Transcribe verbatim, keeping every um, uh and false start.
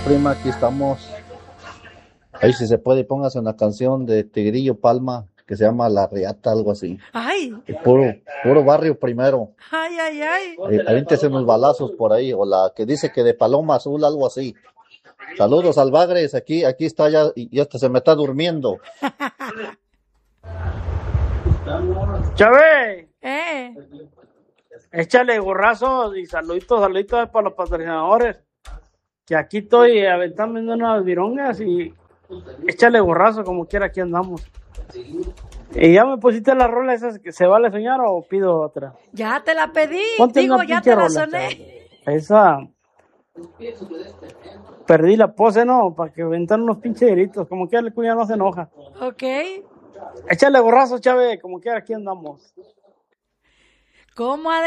prima, aquí estamos. Ahí si se puede, póngase una canción de Tigrillo Palma que se llama La Riata, algo así. Ay, Y puro, puro barrio primero. ay, ay, ay. Eh, avíntese unos balazos por ahí, o la que dice que de Paloma Azul, algo así. Saludos al Bagres, aquí, aquí está ya, y y hasta se me está durmiendo. Chávez, Eh, échale gorrazos y saluditos, saluditos para los patrocinadores. Que aquí estoy aventando unas virongas y échale gorrazo como quiera, aquí andamos. ¿Y ya me pusiste la rola esa que se vale soñar o pido otra? ya te la pedí. Ponte Digo, una ya pinche te la rola, soné. Chávez. Esa. Perdí la pose, ¿no? Para que aventar unos pinches gritos, como quiera el cuñado no se enoja. Ok. Échale gorrazo, Chávez, como quiera, aquí andamos. ¿Cómo